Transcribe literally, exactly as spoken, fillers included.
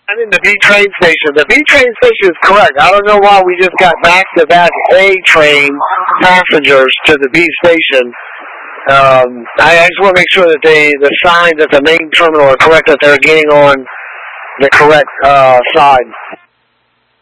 I'm in the B train station. The B train station is correct. I don't know why we just got back-to-back A train passengers to the B station. Um, I, I just want to make sure that they, the signs at the main terminal are correct, that they're getting on the correct uh, side.